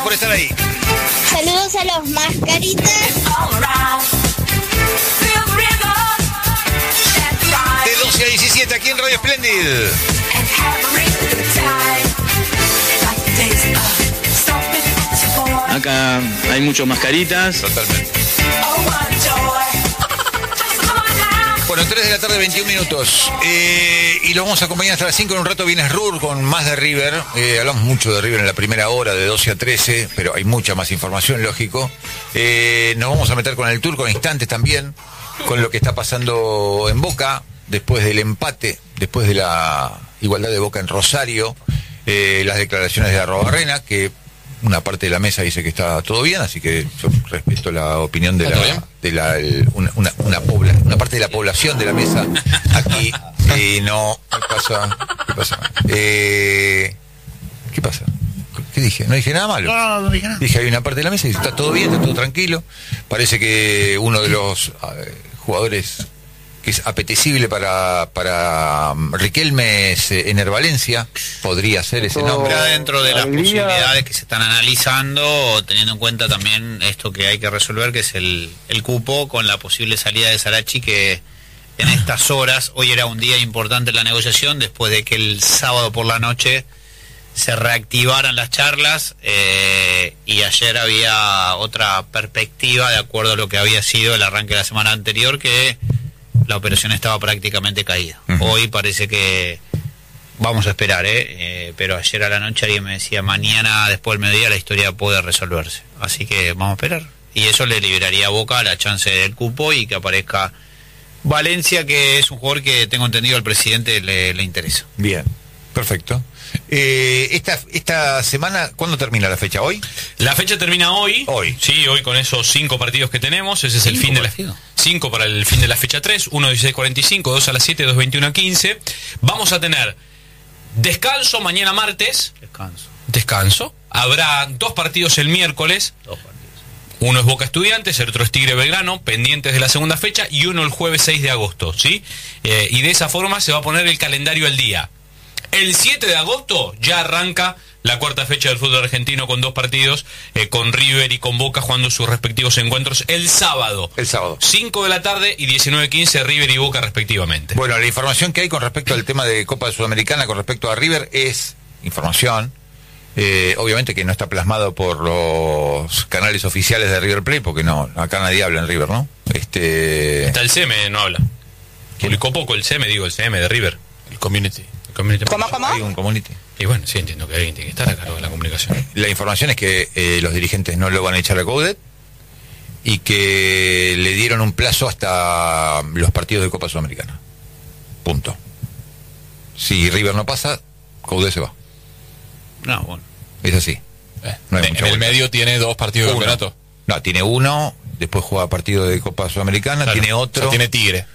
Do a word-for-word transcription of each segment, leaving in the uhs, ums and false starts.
por estar ahí. Saludos a los mascaritas. De doce a diecisiete aquí en Radio Splendid. Acá hay muchos mascaritas. Totalmente. Bueno, tres de la tarde, veintiún minutos. Eh, y lo vamos a acompañar hasta las cinco. En un rato viene Rur con más de River. Eh, hablamos mucho de River en la primera hora, de doce a trece, pero hay mucha más información, lógico. Eh, nos vamos a meter con el Turco en instantes también, con lo que está pasando en Boca, después del empate, después de la igualdad de Boca en Rosario, eh, las declaraciones de Arrobarrena, que una parte de la mesa dice que está todo bien, así que yo respeto la opinión de la de la el, una, una, una, pobla, una parte de la población de la mesa aquí. Eh, no, ¿qué pasa? ¿Qué pasa? Eh, ¿Qué pasa? ¿Qué dije? No dije nada malo. No, no dije nada. Dije, hay una parte de la mesa y está todo bien, está todo tranquilo. Parece que uno de los eh, jugadores que es apetecible para para Riquelme es eh, Ener Valencia, podría ser ese nombre. Pero dentro de las posibilidades que se están analizando, teniendo en cuenta también esto que hay que resolver, que es el, el cupo, con la posible salida de Sarachi, que en estas horas, hoy era un día importante en la negociación, después de que el sábado por la noche se reactivaran las charlas, eh, y ayer había otra perspectiva de acuerdo a lo que había sido el arranque de la semana anterior, que la operación estaba prácticamente caída. Uh-huh. Hoy parece que vamos a esperar, ¿eh? Eh, pero ayer a la noche alguien me decía, mañana después del mediodía la historia puede resolverse. Así que vamos a esperar. Y eso le liberaría a Boca la chance del cupo y que aparezca Valencia, que es un jugador que tengo entendido al presidente le, le interesa. Bien, perfecto. Eh, esta esta semana, ¿cuándo termina la fecha? ¿Hoy? La fecha termina hoy. Hoy. Sí, hoy con esos cinco partidos que tenemos. Ese es el fin de la cinco para el fin de la fecha tres. uno a dieciséis cuarenta y cinco, dos a las siete, dos veintiuno a quince. Vamos a tener descanso mañana martes. Descanso. Descanso. Habrá dos partidos el miércoles. Dos partidos. Uno es Boca Estudiantes, el otro es Tigre Belgrano, pendientes de la segunda fecha, y uno el jueves seis de agosto, ¿sí? Eh, y de esa forma se va a poner el calendario al día. El siete de agosto ya arranca la cuarta fecha del fútbol argentino con dos partidos, eh, con River y con Boca jugando sus respectivos encuentros el sábado. El sábado. cinco de la tarde y diecinueve quince River y Boca respectivamente. Bueno, la información que hay con respecto al tema de Copa Sudamericana, con respecto a River, es información, eh, obviamente que no está plasmado por los canales oficiales de River Plate, porque no, acá nadie habla en River, ¿no? Este... Está el C M, no habla. Publicó poco el C M, digo, el C M de River. El Community. ¿Cómo, cómo? Hay un community. Y bueno, sí, entiendo que alguien tiene que estar a cargo de la comunicación. La información es que eh, los dirigentes no lo van a echar a Coudet y que le dieron un plazo hasta los partidos de Copa Sudamericana. Punto. Si River no pasa, Coudet se va. No, bueno. Es así. Eh, No hay en mucha el vuelta. medio tiene dos partidos de Uno. campeonato. No, tiene uno, después juega partido de Copa Sudamericana, Claro. tiene O otro. sea, tiene Tigre.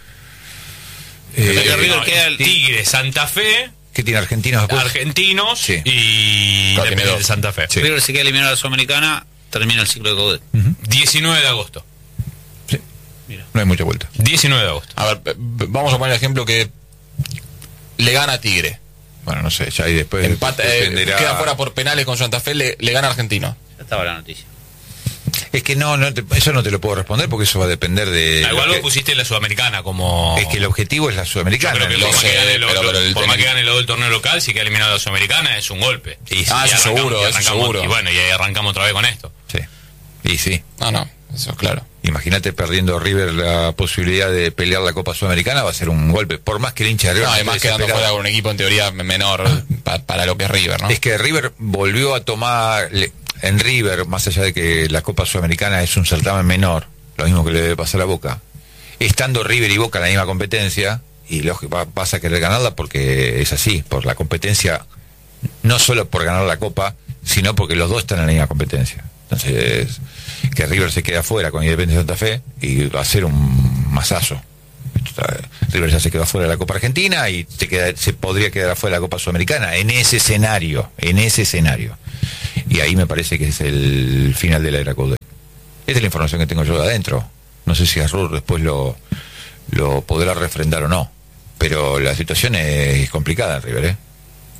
eh, Pero River no, queda el Tigre, Santa Fe, ¿Qué tiene Argentinos después? Argentinos Sí. y Claro, tiene Independiente dos. de Santa Fe. Sí. River se queda eliminado de la Sudamericana, termina el ciclo de Coudet. Uh-huh. diecinueve de agosto. Sí. Mira. No hay mucha vuelta. diecinueve de agosto. A ver, eh, vamos a poner el ejemplo que le gana a Tigre. Bueno, no sé, ya ahí después Empata, eh, dependerá. queda fuera por penales con Santa Fe, le, le gana a Argentino. Ya estaba la noticia. Es que no, no te- eso no te lo puedo responder porque eso va a depender de... Ah, lo igual que- vos pusiste la Sudamericana como... Es que el objetivo es la Yo Sudamericana. creo que lo por más sé, que gane, lo- pero- lo- pero el por más que tema- gane lo del torneo local, si queda eliminado la Sudamericana es un golpe. Y sí. Ah, Y eso arrancamos- seguro, y eso arrancamos- seguro. Y bueno, y ahí arrancamos otra vez con esto. Sí. Y sí. No, no, eso es claro. Imagínate perdiendo River la posibilidad de pelear la Copa Sudamericana, va a ser un golpe. Por más que el hincha de River... No, no además esté quedando desesperado. fuera con un equipo en teoría menor pa- para lo que es River, ¿no? Es que River volvió a tomar... le- En River, más allá de que la Copa Sudamericana es un certamen menor, lo mismo que le debe pasar a Boca, estando River y Boca en la misma competencia, y lógico, va- vas a querer ganarla porque es así, por la competencia, no solo por ganar la Copa, sino porque los dos están en la misma competencia. Entonces, que River se quede afuera con Independiente Santa Fe y va a ser un masazo. River ya se quedó afuera de la Copa Argentina y se, queda, se podría quedar afuera de la Copa Sudamericana en ese escenario, en ese escenario. Y ahí me parece que es el final de la era Coudet. Esta es la información que tengo yo de adentro. No sé si Arrur después lo, lo podrá refrendar o no. Pero la situación es complicada en River, ¿eh?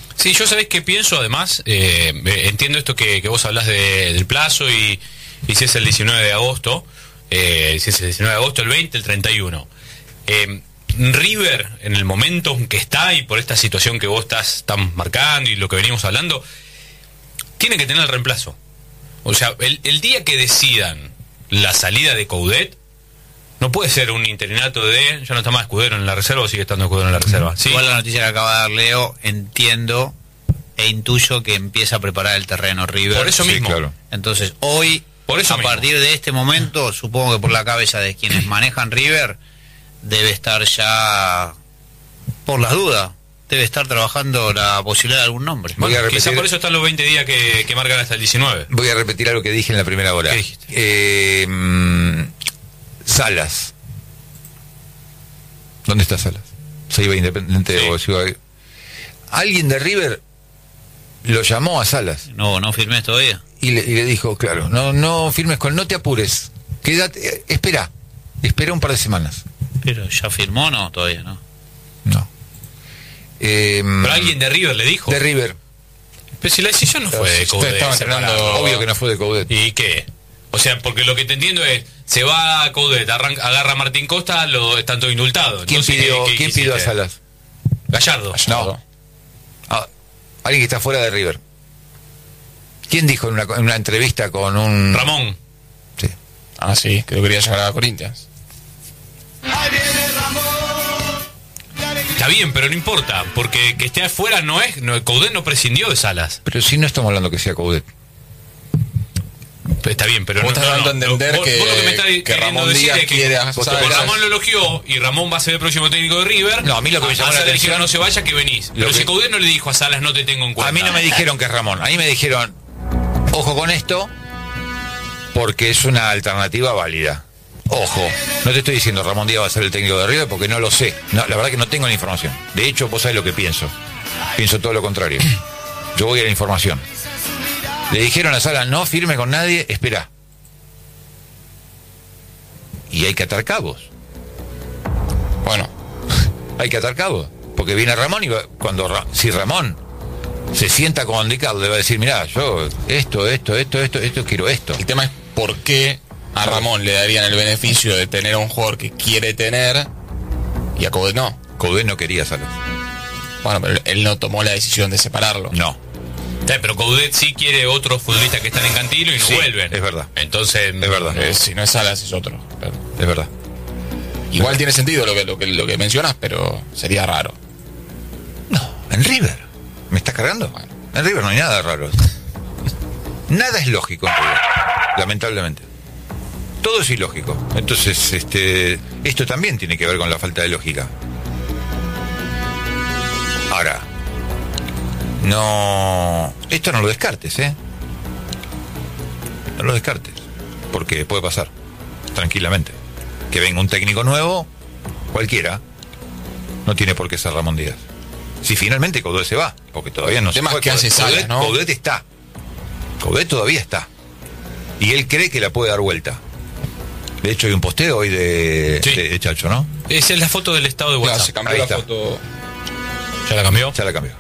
Sí, yo sabés qué pienso, además, eh, eh, entiendo esto que, que vos hablás de, del plazo y, y si es el diecinueve de agosto, eh, si es el diecinueve de agosto, el veinte, el treinta y uno. Eh, River, en el momento en que está y por esta situación que vos estás, estás marcando y lo que venimos hablando, tiene que tener el reemplazo. O sea, el, el día que decidan la salida de Coudet, no puede ser un interinato de, ya no está más Escudero en la reserva o sigue estando Escudero en la reserva. ¿Sí? Igual la noticia que acaba de dar Leo, entiendo e intuyo que empieza a preparar el terreno River. Por eso Sí, mismo. claro. Entonces, hoy, Por eso a mismo. partir de este momento, supongo que por la cabeza de quienes manejan River, debe estar ya, por las dudas, debe estar trabajando la posibilidad de algún nombre. Voy a Bueno, quizá repetir- por eso están los veinte días que, que marcan hasta el diecinueve. Voy a repetir algo que dije en la primera hora. ¿Qué dijiste? Eh, mm, Salas. ¿Dónde está Salas? Se iba Independiente Sí. o se iba- Alguien de River lo llamó a Salas No, no firmes todavía. y le, y le dijo, claro, no, no firmes con, no te apures, quédate, eh, espera, espera un par de semanas. Pero ya firmó, no, todavía no. No. Eh, Pero alguien de River le dijo. de River. Pero si la decisión no fue de Ustedes Coudet. estaban separado. entrenando- Obvio que no fue de Coudet. ¿Y qué? O sea, porque lo que te entiendo es, se va a Coudet, arranca, agarra a Martín Costa, lo están todos indultados. ¿Quién Entonces, pidió, ¿qué- qué ¿quién pidió a hiciste? Salas? Gallardo. No. Ah, alguien que está fuera de River. ¿Quién dijo en una, en una entrevista con un... Ramón. Sí. Ah, sí, que lo quería llevar a Corinthians. Está bien, pero no importa, porque que esté afuera no es, no, Coudet no prescindió de Salas. Pero si no estamos hablando que sea Coudet. Está bien, pero Vos no, estás no, dando a no. entender Vos- que- vos lo que me estás que queriendo Ramón decir Díaz es que quiere a como Salas. Ramón lo elogió y Ramón va a ser el próximo técnico de River. No, a mí lo que me a- llamó a la Salas le atención- dijeron, no se vaya, que venís. Lo Pero que- si Coudet no le dijo a Salas, no te tengo en cuenta. A mí no me dijeron que es Ramón. A mí me dijeron, ojo con esto, porque es una alternativa válida. Ojo, no te estoy diciendo Ramón Díaz va a ser el técnico de River porque no lo sé. No, la verdad que no tengo la información. De hecho, vos sabés lo que pienso. Pienso todo lo contrario. Yo voy a la información. Le dijeron a Salas, no firme con nadie, espera. Y hay que atar cabos. Bueno, Hay que atar cabos. Porque viene Ramón y va- cuando Ra- si Ramón se sienta con Ricardo, le va a decir, mirá, yo esto, esto, esto, esto, esto, quiero esto. el tema es por qué a Ramón le darían el beneficio de tener a un jugador que quiere tener y a Coudet no. Coudet no quería Salas. Bueno, pero él no tomó la decisión de separarlo. No. Sí, pero Coudet sí quiere otros futbolistas que están en Cantilo y no Sí, vuelven. es verdad. Entonces, Es verdad. Eh, si no es Salas es otro. Pero Es verdad. igual tiene sentido lo que, lo que lo que mencionas, pero sería raro. No, en River. ¿Me estás cargando? Bueno. En River no hay nada raro. Nada es lógico en River, lamentablemente. Todo es ilógico. Entonces, este, esto también tiene que ver con la falta de lógica. Ahora, no, esto no lo descartes, ¿eh? No lo descartes, porque puede pasar, tranquilamente. Que venga un técnico nuevo, cualquiera, no tiene por qué ser Ramón Díaz. Si finalmente Coudet se va, porque todavía no El tema se es que hace Coudet- Salas, ¿no? Coudet está. Coudet todavía está. Y él cree que la puede dar vuelta. De hecho, hay un posteo hoy de, Sí. de, de Chacho, ¿no? esa es la foto del estado de Claro, WhatsApp. se cambió Ahí la está. foto. ¿Ya la cambió? Ya la cambió.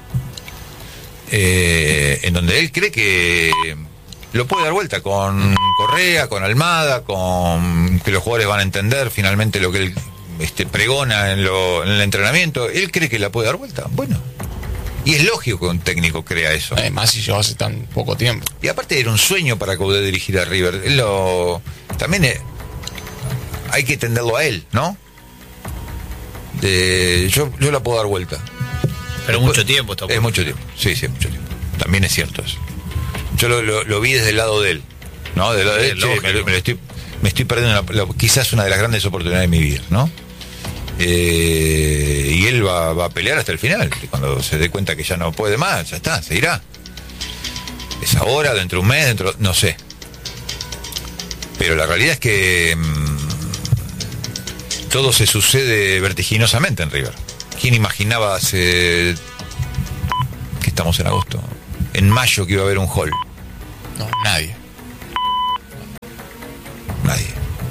Eh, en donde él cree que lo puede dar vuelta con Correa, con Almada, con que los jugadores van a entender finalmente lo que él este, pregona en, lo, en el entrenamiento. Él cree que la puede dar vuelta. Bueno. Y es lógico que un técnico crea eso. Además, si yo hace tan poco tiempo. Y aparte era un sueño para Coudet dirigir a River. Él lo, también eh, hay que entenderlo a él, ¿no? De, yo, yo la puedo dar vuelta. Pero Después- mucho tiempo está. Es mucho tiempo, sí, sí, mucho tiempo. También es cierto eso. Yo lo, lo- lo vi desde el lado de él, ¿no? Del lado de Sí, él, che, lógico. me, lo- me lo estoy, me estoy perdiendo una- la- quizás una de las grandes oportunidades de mi vida, ¿no? Eh, y él va, va a pelear hasta el final. Y cuando se dé cuenta que ya no puede más, ya está, se irá. Es ahora, dentro de un mes, dentro, no sé. Pero la realidad es que mm, todo se sucede vertiginosamente en River. ¿Quién imaginaba hace que estamos en agosto? En mayo que iba a haber un hall. No, nadie. Nadie.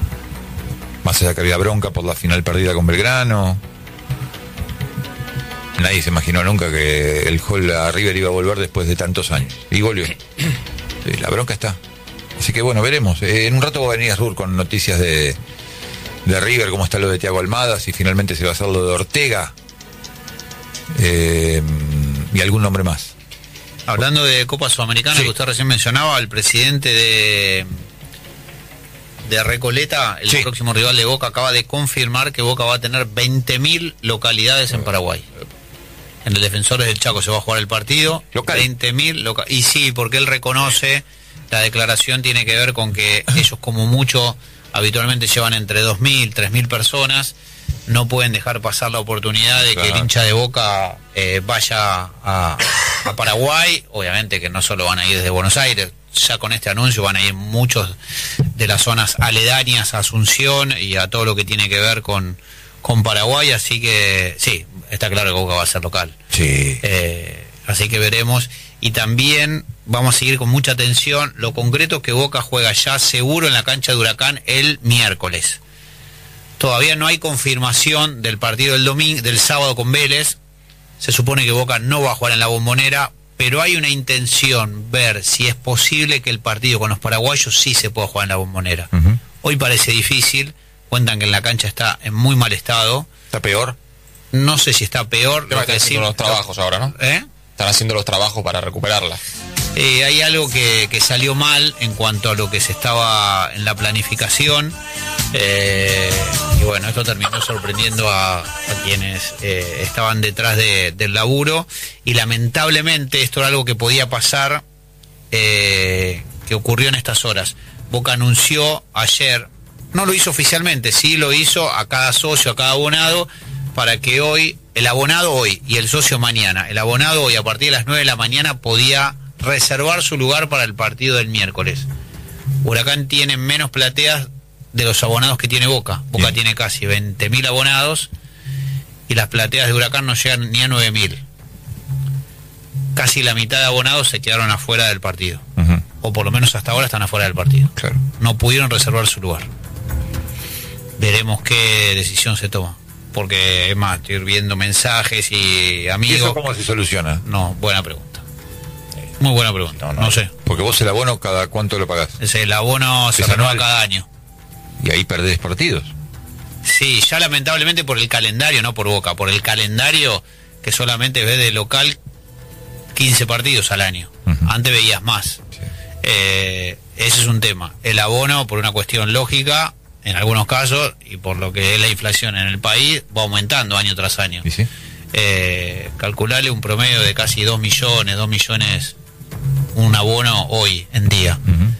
Más allá que había bronca por la final perdida con Belgrano. Nadie se imaginó nunca que el Hall a River iba a volver después de tantos años. Y volvió. Sí, la bronca está. Así que bueno, veremos. Eh, en un rato va a venir Rur con noticias de, de River, cómo está lo de Thiago Almada, si finalmente se va a hacer lo de Ortega. Eh, y algún nombre más. Hablando de Copa Sudamericana, sí, que usted recién mencionaba, el presidente de de Recoleta, el sí. próximo rival de Boca, acaba de confirmar que Boca va a tener veinte mil localidades en Paraguay. En el Defensores del Chaco se va a jugar el partido. Local. veinte mil loca- Y sí, porque él reconoce, la declaración tiene que ver con que ellos como mucho habitualmente llevan entre dos mil, tres mil personas. No pueden dejar pasar la oportunidad de claro. que el hincha de Boca eh, vaya a, a Paraguay. Obviamente que no solo van a ir desde Buenos Aires, ya con este anuncio van a ir muchos de las zonas aledañas a Asunción y a todo lo que tiene que ver con, con Paraguay, así que sí, está claro que Boca va a ser local. Sí. Eh, así que veremos. Y también vamos a seguir con mucha atención lo concreto que Boca juega ya seguro en la cancha de Huracán el miércoles. Todavía no hay confirmación del partido del domingo, del sábado con Vélez. Se supone que Boca no va a jugar en la Bombonera, pero hay una intención, ver si es posible que el partido con los paraguayos sí se pueda jugar en la Bombonera. Uh-huh. Hoy parece difícil, cuentan que en la cancha está en muy mal estado. ¿Está peor? No sé si está peor. Lo que decir, los trabajos ahora, ¿no? ¿Eh? Están haciendo los trabajos para recuperarla. Eh, hay algo que, que salió mal en cuanto a lo que se estaba en la planificación. Eh, y bueno, esto terminó sorprendiendo a, a quienes eh, estaban detrás de, del laburo, y lamentablemente esto era algo que podía pasar, eh, que ocurrió en estas horas. Boca anunció ayer, no lo hizo oficialmente, sí lo hizo a cada socio, a cada abonado, para que hoy, el abonado hoy y el socio mañana, el abonado hoy a partir de las nueve de la mañana podía reservar su lugar para el partido del miércoles. Huracán tiene menos plateas de los abonados que tiene Boca. Boca Bien. tiene casi veinte mil abonados y las plateas de Huracán no llegan ni a nueve mil. Casi la mitad de abonados se quedaron afuera del partido. Uh-huh. O por lo menos hasta ahora están afuera del partido. Claro. No pudieron reservar su lugar. Veremos qué decisión se toma. Porque es más, estoy viendo mensajes y amigos. ¿Y eso cómo se soluciona? No, buena pregunta. Muy buena pregunta. No, no, no sé. Porque vos el abono, ¿cada cuánto lo pagás? Es el abono se renueva cada año. Y ahí perdés partidos. Sí, ya lamentablemente por el calendario, no por Boca, por el calendario que solamente ves de local quince partidos al año. Uh-huh. Antes veías más. Sí. Eh, ese es un tema. El abono, por una cuestión lógica, en algunos casos, y por lo que es la inflación en el país, va aumentando año tras año. ¿Sí, sí? Eh, calcularle un promedio de casi dos millones, dos millones, un abono hoy en día.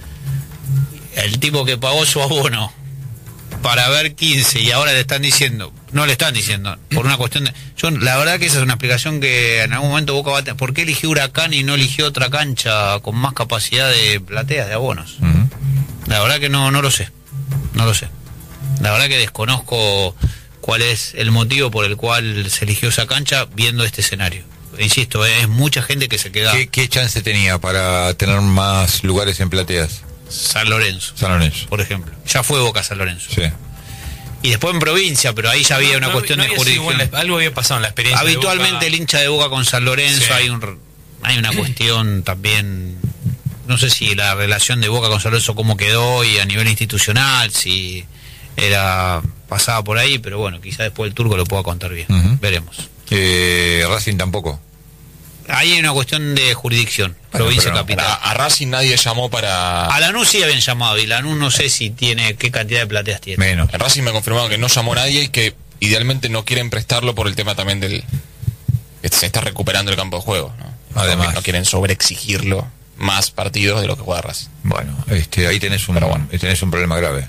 Uh-huh. El tipo que pagó su abono para ver quince y ahora le están diciendo, no le están diciendo, por una cuestión de... Yo, la verdad que esa es una explicación que en algún momento Boca va a tener. ¿Por qué eligió Huracán y no eligió otra cancha con más capacidad de plateas, de abonos? Uh-huh. La verdad que no, no lo sé, no lo sé. La verdad que desconozco cuál es el motivo por el cual se eligió esa cancha viendo este escenario. Insisto, es mucha gente que se queda... ¿Qué, qué chance tenía para tener más lugares en plateas? San Lorenzo. San Lorenzo. Por ejemplo. Ya fue Boca San Lorenzo. Sí. Y después en provincia, pero ahí ya había no, una no, cuestión no de jurisdicción. Igual, algo había pasado en la experiencia. Habitualmente el hincha de Boca con San Lorenzo, sí. hay un hay una cuestión también, no sé si la relación de Boca con San Lorenzo cómo quedó y a nivel institucional, si era pasada por ahí, pero bueno, quizá después el Turco lo pueda contar bien. Uh-huh. Veremos. Eh, Racing tampoco. Ahí hay una cuestión de jurisdicción, bueno, provincia no, capital. A, a Racing nadie llamó para... A Lanús sí habían llamado, y Lanús no sé si tiene, qué cantidad de plateas tiene. Menos. En Racing me confirmaron que no llamó nadie y que idealmente no quieren prestarlo por el tema también del... que se está recuperando el campo de juego, ¿no? Además. No, no quieren sobreexigirlo más partidos de lo que juega Racing. Bueno, este, ahí tenés un, bueno. tenés un problema grave.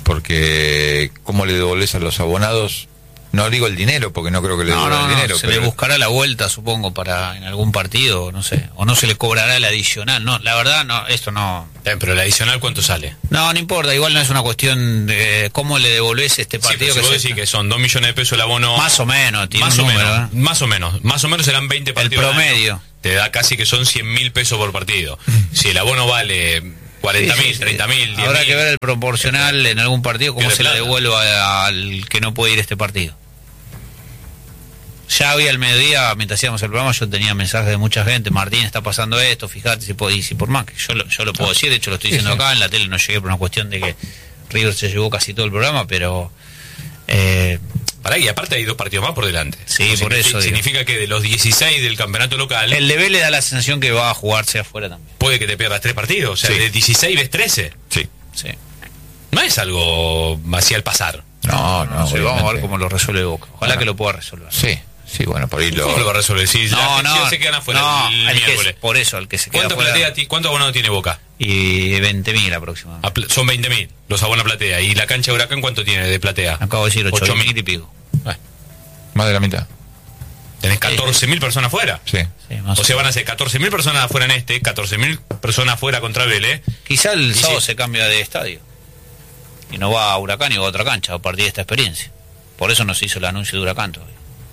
Porque ¿cómo le devolvés a los abonados? No digo el dinero, porque no creo que le no, devuelvan no, el dinero. No, se pero... le buscará la vuelta, supongo, para en algún partido, no sé. O no se le cobrará el adicional. No, la verdad, no, esto no... Eh, pero el adicional, ¿cuánto sale? No, no importa, igual no es una cuestión de cómo le devolvés este partido. Sí, que vos se... decís que son dos millones de pesos el abono... Más o menos, tiene más un o número, menos, ¿eh? Más o menos, más o menos serán veinte partidos. El promedio. Te da casi que son cien mil pesos por partido. Si el abono vale... cuarenta mil, sí, sí, treinta mil, diez habrá mil. que ver el proporcional en algún partido, cómo se le devuelva al que no puede ir a este partido. Ya hoy al mediodía, mientras hacíamos el programa, yo tenía mensajes de mucha gente. Martín, está pasando esto, fíjate si puedo, y si por más que yo lo, yo lo puedo decir, de hecho lo estoy diciendo acá, en la tele no llegué por una cuestión de que River se llevó casi todo el programa, pero... Eh, Pará, y aparte hay dos partidos más por delante. Sí, eso por significa, eso. Significa que de los dieciséis del campeonato local... El de Vélez da la sensación que va a jugarse afuera también. Puede que te pierdas tres partidos. O sea, Sí. de dieciséis ves trece. Sí. Sí. No es algo así al pasar. No, no, No sé, vamos a ver obviamente. cómo lo resuelve Boca. Ojalá Bueno. que lo pueda resolver. Sí, sí, bueno, por ahí lo... ¿Cómo lo va a resolver? Si No, la no, gestión se quedan afuera no, el, el que miércoles. es- por eso, el que se queda ¿Cuánto, afuera. platea, ti- ¿Cuánto abonado tiene Boca? Y veinte mil aproximadamente. A pl- Son veinte mil, los abona platea. ¿Y la cancha de Huracán cuánto tiene de platea? Acabo de decir ocho Ocho mil mil. y pico. Más de la mitad. Tenés catorce mil personas fuera. Sí. Sí, más O sea, van a ser catorce mil personas afuera en este, catorce mil personas afuera contra Vélez. Quizá el Y sábado sí. se cambia de estadio. Y no va a Huracán y va a otra cancha a partir de esta experiencia. Por eso no se hizo el anuncio de Huracán todavía.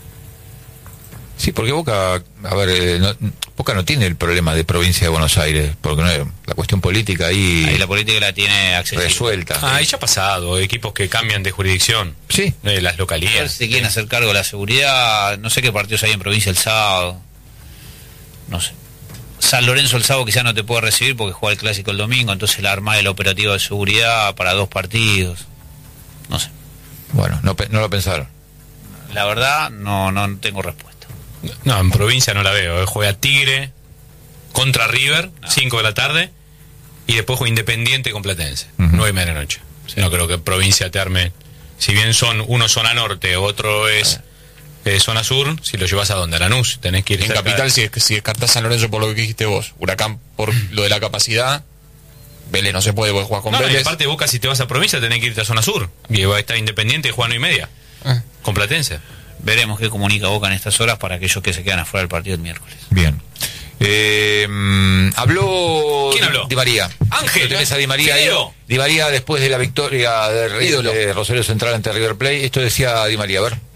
Sí, porque Boca, a ver, eh, no, Boca no tiene el problema de provincia de Buenos Aires, porque no, la cuestión política ahí, Ahí la política la tiene accesible. resuelta. Ah, y ya ha pasado, equipos que cambian de jurisdicción. Sí. Eh, las A ver localidades. si se quieren hacer cargo de la seguridad. No sé qué partidos hay en provincia el sábado. No sé. San Lorenzo el sábado quizás no te puede recibir porque juega el clásico el domingo, entonces la armar el operativo de seguridad para dos partidos. No sé. Bueno, no, pe- no lo pensaron. La verdad, no, no tengo respuesta. No, en provincia no la veo. eh. Juega Tigre contra River, cinco de la tarde, y después juega Independiente con Platense, Ujú. nueve y media de la noche. No creo que en provincia te arme. Si bien son uno zona norte, otro es eh, zona sur, si lo llevas a donde, a Lanús, tenés que ir En cerca. Capital, si, si descartás San Lorenzo por lo que dijiste vos, Huracán por lo de la capacidad, Vélez no se puede porque jugar con No, no, y Vélez. aparte Boca, si te vas a provincia, tenés que irte a zona sur. Y va a estar Independiente y juega nueve y media. Ah. Con Platense. Veremos qué comunica Boca en estas horas para aquellos que se quedan afuera del partido el miércoles. Bien. Eh, mm, habló ¿Quién habló? Di María. Ángel. Lo tenés a Di María ahí. Fideo. Di María después de la victoria de, Ídolo. de Rosario Central ante River Plate. Esto decía Di María, a ver.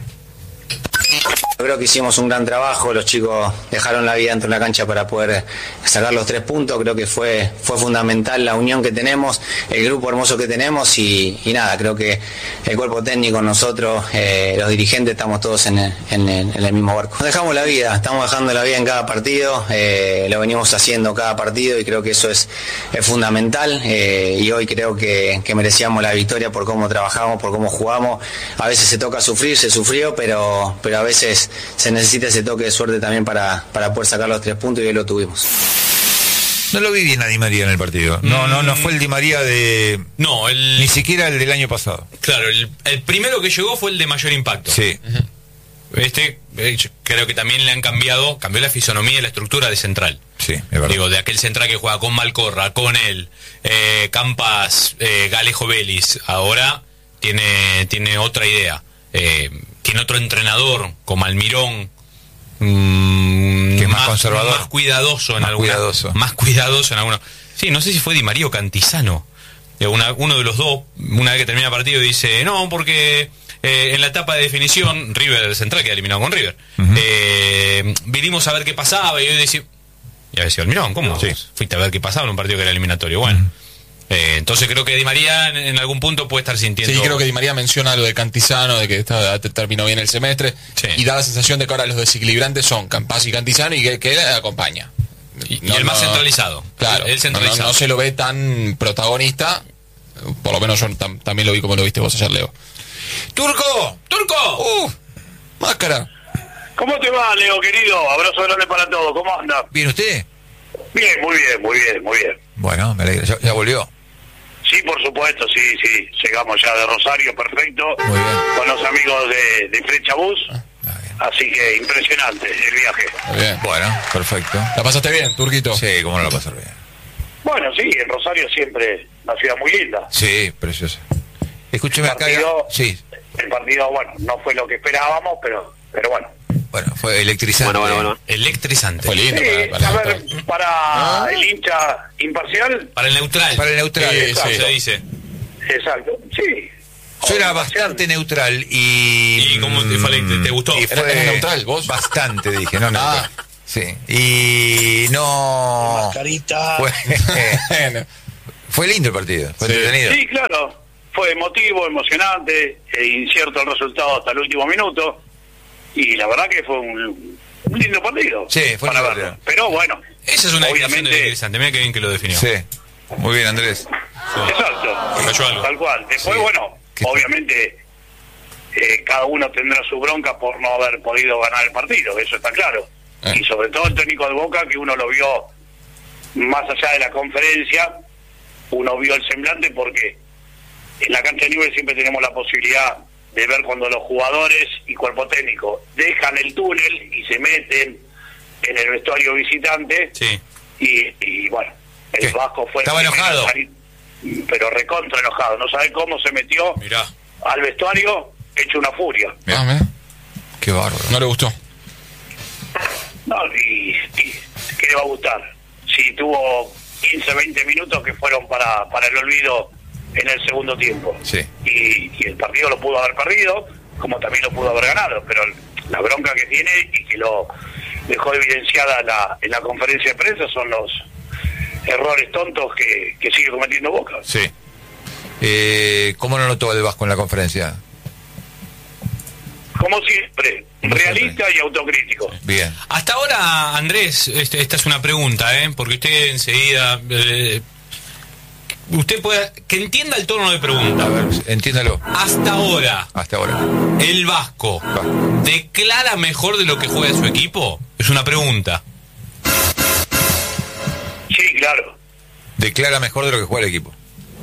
Creo que hicimos un gran trabajo, los chicos dejaron la vida dentro de la cancha para poder sacar los tres puntos, creo que fue, fue fundamental la unión que tenemos, el grupo hermoso que tenemos y, y nada, creo que el cuerpo técnico, nosotros, eh, los dirigentes, estamos todos en el, en, el, en el mismo barco. Dejamos la vida, estamos dejando la vida en cada partido, eh, lo venimos haciendo cada partido y creo que eso es, es fundamental eh, y hoy creo que, que merecíamos la victoria por cómo trabajamos, por cómo jugamos. A veces se toca sufrir, se sufrió, pero, pero a veces se necesita ese toque de suerte también para, para poder sacar los tres puntos y hoy lo tuvimos. No lo vi bien a Di María en el partido. No, no, no fue el Di María de... No, el. Ni siquiera el del año pasado. Claro, el, el primero que llegó fue el de mayor impacto. Sí. Este, eh, yo creo que también le han cambiado, cambió la fisonomía y la estructura de central. Sí, es verdad. Digo, de aquel central que juega con Malcorra, con él, eh, Campas, eh, Galejo Vélez, ahora tiene, tiene otra idea. Eh, tiene otro entrenador, como Almirón, mm, Que es más conservador. más cuidadoso en Más alguna, cuidadoso. más cuidadoso en alguna. Sí, no sé si fue Di María o Cantizano. Eh, una- uno de los dos, una vez que termina el partido, dice, no, porque eh, en la etapa de definición, River, el central, queda eliminado con River. Ujú. eh, vinimos a ver qué pasaba y yo decía, y a ver si Almirón, ¿cómo? Sí. Fuiste a ver qué pasaba en un partido que era eliminatorio. Bueno, eh, entonces creo que Di María en, en algún punto puede estar sintiendo. Sí, creo que Di María menciona lo de Cantizano, de que está, te- terminó bien el semestre, Sí. y da la sensación de que ahora los desequilibrantes son Campas y Cantizano y que, que él acompaña. Y, y No, el más no- centralizado. Claro, el, el no, centralizado. no- no se lo ve tan protagonista, por lo menos yo tam- también lo vi como lo viste vos ayer, Leo. ¡Turco! ¡Turco! ¡Uh! Máscara. ¿Cómo te va, Leo, querido? Abrazo grande para todos. ¿Cómo anda? ¿Bien usted? Bien, muy bien, muy bien, muy bien. Bueno, me alegra. ¿Ya, ya volvió? Sí, por supuesto, sí, sí. Llegamos ya de Rosario, perfecto. Muy bien. Con los amigos de, de Flecha Bus. Ah, bien. Así que impresionante el viaje. Muy bien. Bueno, perfecto. ¿La pasaste bien, Turquito? Sí, cómo no la pasar bien. Bueno, sí, en Rosario siempre una ciudad muy linda. Sí, precioso. Escúcheme El acá. partido, Sí, el partido, bueno, no fue lo que esperábamos, pero, pero bueno. bueno, fue electrizante. Electrizante. Fue lindo. Sí, para, a para- ver, para el hincha imparcial, Para el neutral. Para el neutral. Sí, exacto. sí. Se dice. exacto, sí. Yo era Imparcial. bastante neutral y... ¿Y cómo te fue? ¿Te- te gustó? Y ¿Eras- fue eras neutral, vos? Bastante, dije, no neutral. Ah. Sí. Y no... Mascarita. Fue, Bueno, fue lindo el partido, fue Sí. entretenido. Sí, claro. Fue emotivo, emocionante, e incierto el resultado hasta el último minuto. y la verdad que fue un, un lindo partido. Sí, fue un para lindo verlo. partido. Pero bueno, Esa es una definición obviamente, de interesante. Mira qué bien que lo definió. Sí, muy bien, Andrés. exacto, Me cayó algo. tal cual. Después, Sí. bueno, ¿Qué tal? obviamente eh, cada uno tendrá su bronca por no haber podido ganar el partido, eso está claro. Eh. Y sobre todo el técnico de Boca, que uno lo vio más allá de la conferencia, uno vio el semblante, porque en la cancha de Newell's siempre tenemos la posibilidad de ver cuando los jugadores y cuerpo técnico dejan el túnel y se meten en el vestuario visitante. Sí. Y, y bueno, el ¿Qué? Vasco fue el Estaba primero enojado. a salir, pero recontra enojado. No sabe cómo se metió Mirá. al vestuario hecho una furia. Ah, mirá. Qué bárbaro. No le gustó. No, y, y ¿qué le va a gustar? Si tuvo quince, veinte minutos que fueron para, para el olvido en el segundo tiempo. Sí. Y, y el partido lo pudo haber perdido, como también lo pudo haber ganado, pero la bronca que tiene y que lo dejó evidenciada la, en la conferencia de prensa son los errores tontos que, que sigue cometiendo Boca. Sí. Eh, ¿Cómo no notó el Vasco en la conferencia? Como siempre, Como realista siempre. y autocrítico. Bien. Hasta ahora, Andrés, este, esta es una pregunta, ¿eh? Porque usted enseguida... eh, usted puede... Que entienda el tono de pregunta. A ver, entiéndalo. Hasta ahora, Hasta ahora. ¿el Vasco Va. declara mejor de lo que juega su equipo? Es una pregunta. Sí, claro. Declara mejor de lo que juega el equipo.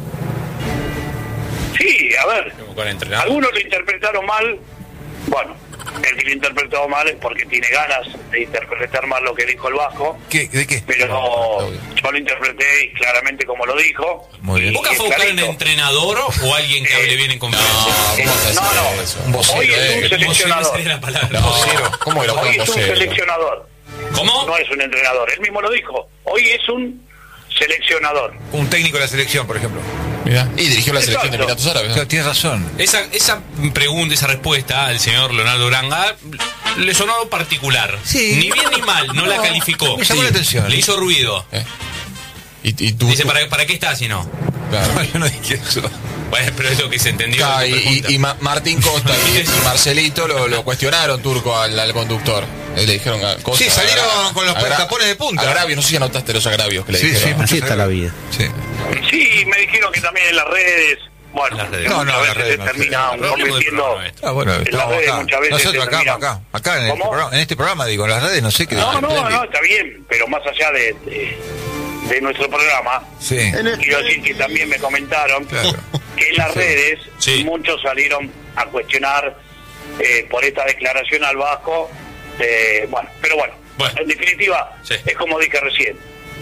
Sí, a ver, Con entrenador. algunos lo interpretaron mal. Bueno, el que lo interpretó mal es porque tiene ganas de interpretar mal lo que dijo el Vasco, ¿Qué? ¿De qué? pero No, yo lo interpreté claramente como lo dijo. Muy bien. Y ¿Boca es fue a buscar un clarito. entrenador o alguien que Eh, hable bien en conferencia? No, ¿cómo vas a decir No, no. eso? Un vocero, Hoy es eh, un que- seleccionador. Sería la palabra. No, vocero. ¿cómo era Hoy un es un vocero? seleccionador, ¿Cómo? no es un entrenador. Él mismo lo dijo. Hoy es un seleccionador. Un técnico de la selección, por ejemplo. Mirá. Y dirigió la selección de Exacto. Emiratos Árabes. ¿no? Claro, tienes razón. Esa, esa pregunta, esa respuesta al señor Leonardo Uranga le sonó particular. Sí. Ni bien ni mal, no, la No, calificó. me llamó la atención. Le hizo ruido. ¿Eh? Y, y tú, Dice, tú- ¿para, ¿para qué está si no? claro. No, yo no dije eso. Bueno, pero es lo que se entendió. Claro, de y, tu pregunta. y- y Ma- Martín Costa y, y Marcelito lo, lo cuestionaron, Turco, al, al conductor. Eh, Le dijeron a- cosas. Sí, salieron agra- con los agra- tapones de punta. Agravios, no sé si anotaste los agravios que le Sí, sí, dijeron. muchos Así está la vida. Sí. Sí, me dijeron que también en las redes, bueno, Las redes. No, no, muchas las veces redes se no. termina Hablemos del convirtiendo... programa este. Ah, bueno, En las estamos redes acá. muchas veces Nosotros se acá, terminan- acá, acá en, este ¿Cómo? programa, en este programa, digo, en las redes no sé qué. No, no, Splendid. no, está bien, pero más allá de, de, de nuestro programa, Sí, quiero decir que también me comentaron claro. que en las Sí. redes Sí. muchos salieron a cuestionar eh, por esta declaración al Vasco. eh, bueno, pero bueno, Bueno. en definitiva, Sí. es como dije recién.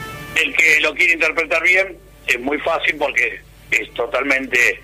El que lo quiere interpretar bien es muy fácil porque es totalmente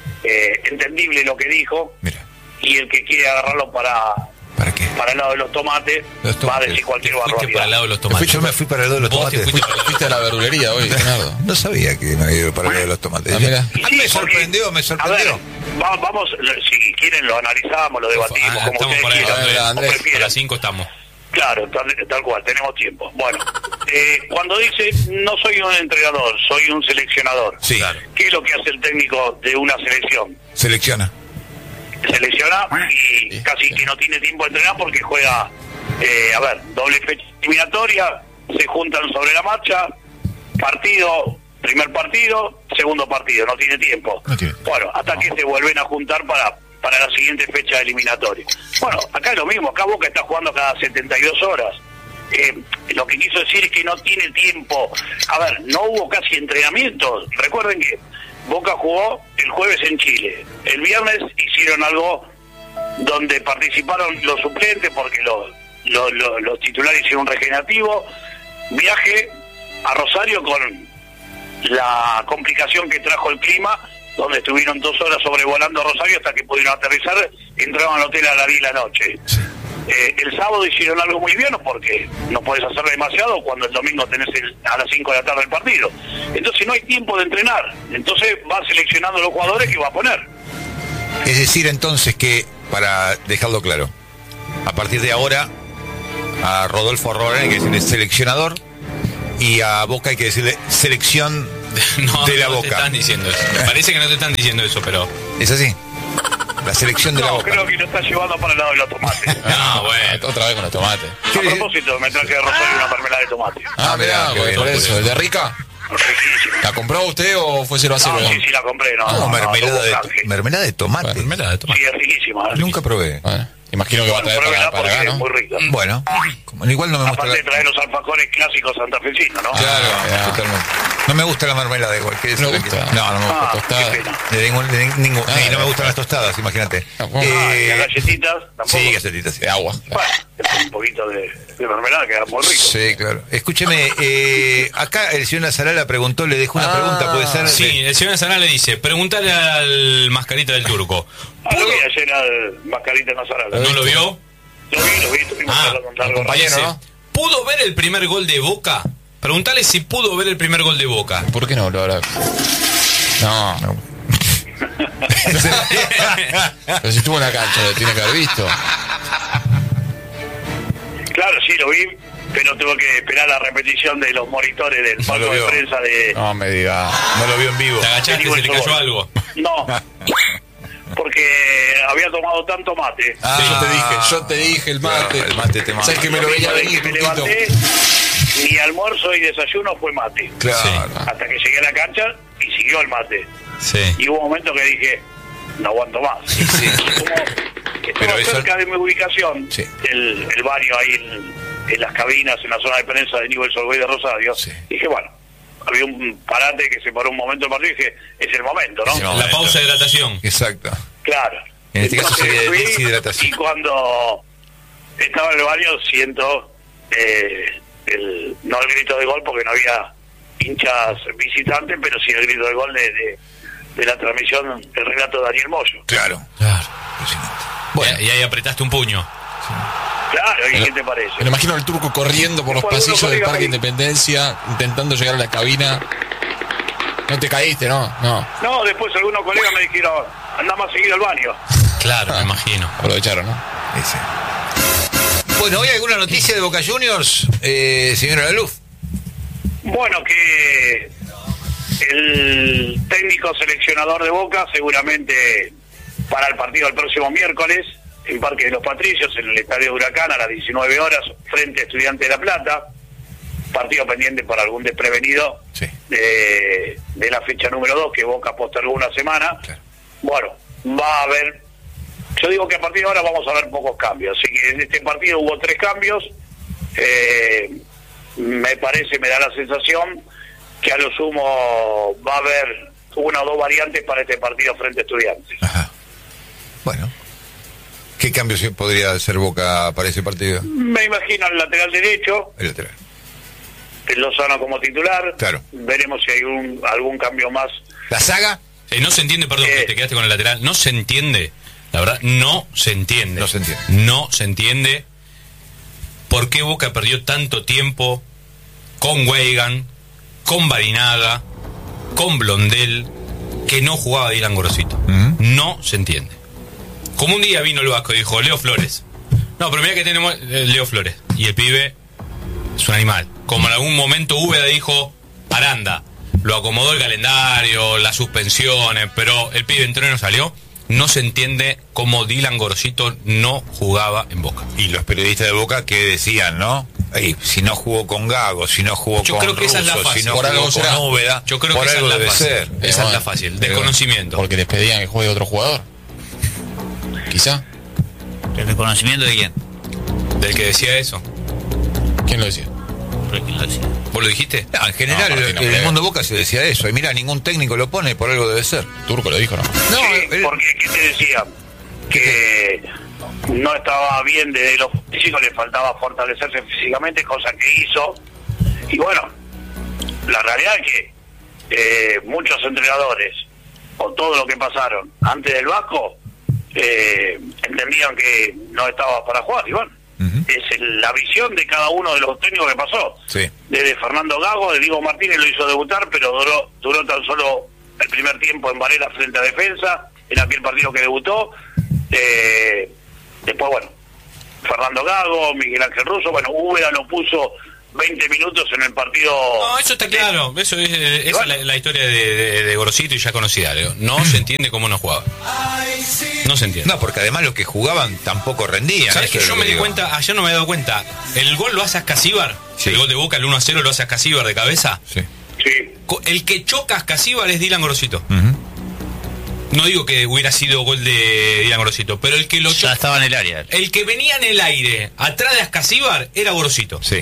eh, entendible lo que dijo, Mira, y el que quiere agarrarlo para, ¿para qué? para el lado de los tomates, Los va a tomates. decir cualquier Fuiste para el barbaridad. lado de los Fui- tomates. yo me fui para el lado de los Vos te tomates. fuiste para el lado. Fuiste a la verdulería hoy, Leonardo. No sabía que me había ido para el lado de los tomates. Ah, mira. A mí me Sí, porque, sorprendió, me A sorprendió. ver, va- vamos, si quieren lo analizamos, lo debatimos, Ah, como estamos ustedes por ahí, quieran, Andrés, o Andrés, A prefieran. las cinco estamos. Claro, tal, tal cual, tenemos tiempo. Bueno, eh, cuando dice, no soy un entrenador, soy un seleccionador. Sí. Claro. ¿Qué es lo que hace el técnico de una selección? Selecciona. Selecciona y Sí, casi sí. que no tiene tiempo de entrenar porque juega, eh, a ver, doble fecha eliminatoria, se juntan sobre la marcha, partido, primer partido, segundo partido, no tiene tiempo. No tiene. Bueno, hasta que se vuelven a juntar para para la siguiente fecha eliminatoria. Bueno, acá es lo mismo, acá Boca está jugando cada setenta y dos horas. Eh, lo que quiso decir es que no tiene tiempo. A ver, no hubo casi entrenamientos. Recuerden que Boca jugó el jueves en Chile. El viernes hicieron algo donde participaron los suplentes porque los, los, los, los titulares hicieron un regenerativo. Viaje a Rosario con la complicación que trajo el clima, donde estuvieron dos horas sobrevolando Rosario hasta que pudieron aterrizar, entraban al hotel a las diez de la noche. Eh, el sábado hicieron algo muy bien porque no puedes hacer demasiado cuando el domingo tenés el- a las cinco de la tarde el partido. Entonces no hay tiempo de entrenar. Entonces va seleccionando los jugadores que va a poner. Es decir, entonces que, para dejarlo claro, a partir de ahora, a Rodolfo Arroyo hay que decirle seleccionador y a Boca hay que decirle selección No, de la no te Boca. están diciendo eso. Me parece que no te están diciendo eso, pero ¿Es así? La selección de la No, Boca. creo que lo está llevando para el lado de los tomates. No, bueno, otra vez con los tomates. A propósito, me traje de Rosario una mermelada de tomate. Ah, mirá, qué por, bien, por por eso. eso. ¿El de Rica? Riquísimo. ¿La compró usted o fue cero a cero? No, sí, sí, la compré, no. No, no, mermelada, no, de, no, to- canje. mermelada de tomate. Mermelada de tomate. Sí, es riquísima. es Nunca probé. Bueno, imagino que va a traer Pruébela para, para porque acá, es ¿no? muy rica. Bueno, como- igual no me gusta Aparte la... de traer los alfajores clásicos santafesinos, ¿no? Claro, Ah, totalmente. No me gusta la mermelada igual. Que ¿No le gusta? No, no me gusta. Ah, tostada. qué pena. De ningún, de ningún, Ah, sí, no me claro. gustan las tostadas, imagínate. Ah, bueno. Ah, y Eh, las galletitas tampoco. sí, galletitas, sí. De agua. Bueno, es un poquito de, de mermelada queda muy rico. Sí, claro. Escúcheme, eh, acá el señor Nazarala preguntó, le dejó una Ah, pregunta, puede ser. Sí, el señor Nazará le dice, preguntale al mascarita del turco. Ah, lo vi ayer al Mascarita Nazarala. ¿No lo vio? Lo vi, lo vi, tuvimos Ah, hablando un largo compañero, rato. ¿no? ¿Pudo ver el primer gol de Boca? Preguntale si pudo ver el primer gol de Boca. ¿Por qué no lo habrá? No, no. Pero si estuvo en la cancha, lo tiene que haber visto. Claro, sí, lo vi, pero tuve que esperar la repetición de los monitores del No palco lo de vio. prensa de... No me diga. No lo vio en vivo. Te agachaste, se le cayó algo. No, porque había tomado tanto mate. Ah, yo te dije, yo te dije el mate. Claro, el mate te mata. ¿Sabes que me lo veía Desde venir, que me Turquito? levanté, ni almuerzo ni desayuno fue mate. Claro. Hasta que llegué a la cancha y siguió el mate. Sí. Y hubo un momento que dije, no aguanto más. Sí. Como Pero estaba eso- cerca de mi ubicación, Sí. el, el baño ahí en, en las cabinas, en la zona de prensa de Newell's Old Boys de Rosario. Sí. Dije, bueno, había un parate que se paró un momento del partido y dije, es el momento, ¿no? Es el La momento. pausa de hidratación. Exacto. Claro. En este caso Entonces sería de fui, deshidratación. Y cuando estaba en el baño siento eh, el, no el grito de gol porque no había hinchas visitantes, pero sí el grito de gol de, de, de la transmisión del relato de Daniel Moyo. Claro. Claro. Impresionante. Bueno, y ahí apretaste un puño. Claro, ¿y qué te parece? Me lo imagino al turco corriendo por los Después pasillos algunos del colegas Parque me- Independencia, intentando llegar a la cabina. No te caíste, ¿no? No. No, después algunos colegas me dijeron, anda más seguido al baño. Claro, me imagino. Aprovecharon, ¿no? Ese. Bueno, ¿hoy alguna noticia de Boca Juniors, eh, señora Laluf? Bueno, que el técnico seleccionador de Boca seguramente para el partido del próximo miércoles en Parque de los Patricios, en el Estadio de Huracán, a las diecinueve horas, frente a Estudiantes de La Plata, partido pendiente para algún desprevenido Sí. de, de la fecha número dos, que Boca postergó una semana. Claro. Bueno, va a haber, yo digo que a partir de ahora vamos a ver pocos cambios, así que en este partido hubo tres cambios, eh, me parece, me da la sensación que a lo sumo va a haber una o dos variantes para este partido frente a Estudiantes. Ajá. Bueno. ¿Qué cambios podría hacer Boca para ese partido? Me imagino el lateral derecho, El lateral. el Lozano como titular, Claro. veremos si hay un, algún cambio más. ¿La saga? Eh, no se entiende, perdón, Eh. que te quedaste con el lateral. No se entiende. La verdad, no se entiende. No se entiende. No se entiende por qué Boca perdió tanto tiempo con Weigan, con Barinaga, con Blondel, que no jugaba Dylan Gorosito. Ujú. No se entiende. Como un día vino el Vasco y dijo, Leo Flores. No, pero mira que tenemos eh, Leo Flores. Y el pibe es un animal. Como en algún momento Úbeda dijo, Aranda. Lo acomodó el calendario, las suspensiones, pero el pibe entró y no salió. No se entiende cómo Dylan Gorosito no jugaba en Boca. Y los periodistas de Boca que decían, ¿no? Ey, si no jugó con Gago, si no jugó Yo con creo que esa es la Russo, fácil. si no Por jugó algo con será. Úbeda, Yo creo por que esa algo es la debe fácil. ser. Esa es la fácil. Desconocimiento. Porque les pedían que juegue otro jugador. Quizá. ¿El reconocimiento de quién? Del que decía eso. ¿Quién lo decía? ¿Por quién lo decía? ¿Vos lo dijiste? No, en general, No, Martín, no en el creo. mundo Boca se decía eso. Y mira, ningún técnico lo pone, por algo debe ser. Turco lo dijo, ¿no? No, Sí, él- porque ¿qué te decía? Que no estaba bien de lo físico, le faltaba fortalecerse físicamente, cosa que hizo. Y bueno, la realidad es que eh, muchos entrenadores, o todo lo que pasaron antes del Vasco, eh, entendían que no estaba para jugar. Y bueno, Ujú. es el- la visión de cada uno de los técnicos que pasó. Sí. Desde Fernando Gago, de Diego Martínez lo hizo debutar, pero duró, duró tan solo el primer tiempo en Varela frente a Defensa, en aquel partido que debutó. Eh, después, bueno, Fernando Gago, Miguel Ángel Russo, bueno, Úbeda lo puso veinte minutos en el partido. No, eso está claro. Eso es, esa bueno. es la, la historia de, de, de Gorosito y ya conocida, Leo. No se entiende cómo no jugaba. No se entiende. No, porque además los que jugaban tampoco rendían. ¿Sabes que yo me di digo. cuenta? Ayer no me he dado cuenta. El gol lo hace Ascasíbar. Sí. El gol de Boca, el uno a cero, lo hace Ascasíbar de cabeza. Sí. Sí. El que choca a Ascasíbar es Dylan Gorosito. Uh-huh. No digo que hubiera sido gol de Dylan Gorosito, pero el que lo choca. Ya estaba en el área. El que venía en el aire atrás de Ascasíbar era Gorosito. Sí.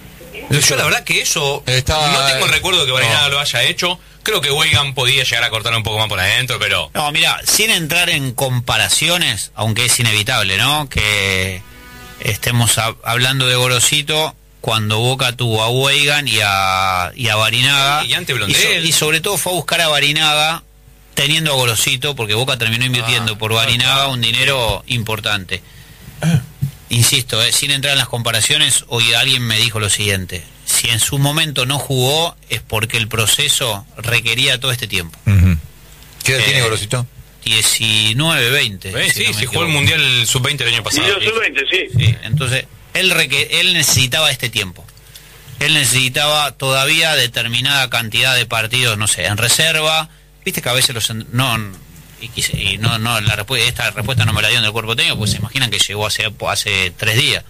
Yo la verdad que eso Estaba... no tengo el recuerdo que Barinaga no. lo haya hecho. Creo que Weigan podía llegar a cortar un poco más por adentro, pero... No, mira, sin entrar en comparaciones, aunque es inevitable, ¿no? Que estemos a- hablando de Gorosito cuando Boca tuvo a Weigan y a, y a Barinaga. Y, ante y, so- y sobre todo fue a buscar a Barinaga teniendo a Gorosito, porque Boca terminó invirtiendo ah, por Barinaga un dinero importante. Insisto, eh, sin entrar en las comparaciones, hoy alguien me dijo lo siguiente: si en su momento no jugó es porque el proceso requería todo este tiempo. Uh-huh. ¿Qué edad eh, tiene Gorosito? diecinueve, veinte. Eh, si sí, no sí jugó el Mundial sub veinte el año pasado. Sí, sub veinte, sí. sí. Entonces, él, requer- él necesitaba este tiempo. Él necesitaba todavía determinada cantidad de partidos, no sé, en reserva. Viste que a veces los... no Y, quise, y no, no, la respuesta, esta respuesta no me la dieron del cuerpo técnico, pues se imaginan que llegó hace, hace tres días.